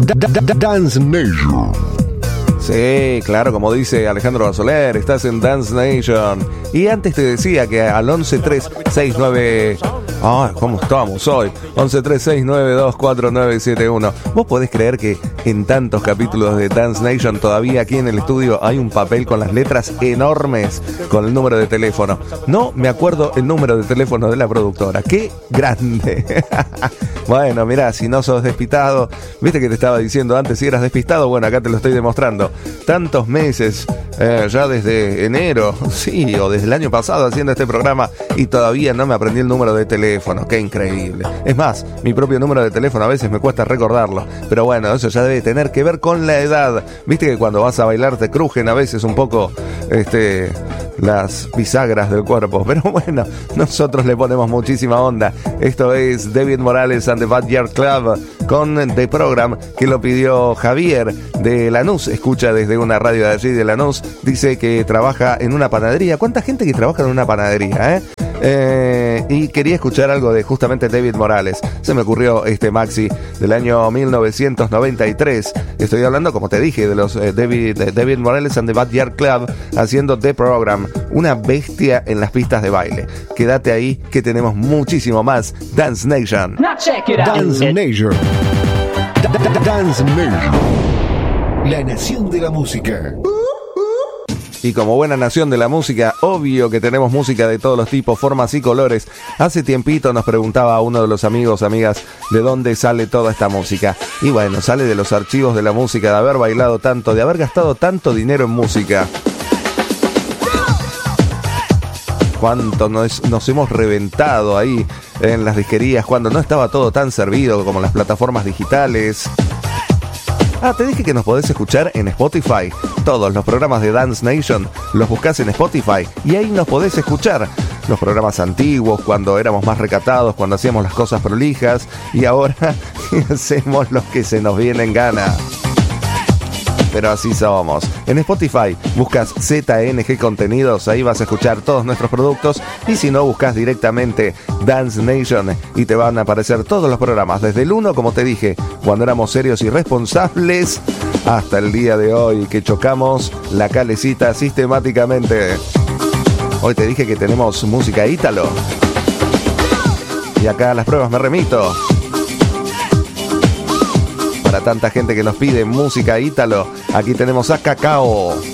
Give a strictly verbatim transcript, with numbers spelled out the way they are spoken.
Dance Nation. Sí, claro, como dice Alejandro Basoler, estás en Dance Nation. Y antes te decía que al once tres seis nueve... Ay, ¿cómo estamos hoy? once tres seis nueve dos cuatro nueve siete uno. ¿Vos podés creer que en tantos capítulos de Dance Nation todavía aquí en el estudio hay un papel con las letras enormes con el número de teléfono? No me acuerdo el número de teléfono de la productora. ¡Qué grande! Bueno, mirá, si no sos despistado, viste que te estaba diciendo antes si eras despistado, bueno, acá te lo estoy demostrando. Tantos meses, eh, ya desde enero, sí, o desde el año pasado haciendo este programa y todavía no me aprendí el número de teléfono. Qué increíble. Es más, mi propio número de teléfono a veces me cuesta recordarlo, pero bueno, eso ya debe tener que ver con la edad. Viste que cuando vas a bailar te crujen a veces un poco este, las bisagras del cuerpo, pero bueno, nosotros le ponemos muchísima onda. Esto es David Morales and the Backyard Club con The Program, que lo pidió Javier de Lanús. Escucha desde una radio de allí de Lanús. Dice que trabaja en una panadería. ¿Cuánta gente que trabaja en una panadería, eh? Eh, y quería escuchar algo de justamente David Morales. Se me ocurrió este maxi del año mil novecientos noventa y tres. Estoy hablando, como te dije, de los eh, David, de David Morales and the Backyard Club haciendo The Program, una bestia en las pistas de baile. Quédate ahí que tenemos muchísimo más Dance Nation. Dance Nation. Dance Nation. La nación de la música. Y como buena nación de la música, obvio que tenemos música de todos los tipos, formas y colores. Hace tiempito nos preguntaba a uno de los amigos, amigas, de dónde sale toda esta música. Y bueno, sale de los archivos de la música, de haber bailado tanto, de haber gastado tanto dinero en música. Cuánto nos, nos hemos reventado ahí en las disquerías, cuando no estaba todo tan servido como las plataformas digitales. Ah, te dije que nos podés escuchar en Spotify. Todos los programas de Dance Nation los buscás en Spotify y ahí nos podés escuchar. Los programas antiguos, cuando éramos más recatados, cuando hacíamos las cosas prolijas, y ahora hacemos lo que se nos viene en gana. Pero así somos. En Spotify buscas Z N G Contenidos, ahí vas a escuchar todos nuestros productos, y si no, buscas directamente Dance Nation y te van a aparecer todos los programas, desde el uno, como te dije, cuando éramos serios y responsables, hasta el día de hoy, que chocamos la calecita sistemáticamente. Hoy te dije que tenemos música ítalo, y acá a las pruebas me remito. Para tanta gente que nos pide música ítalo, aquí tenemos a Cacao.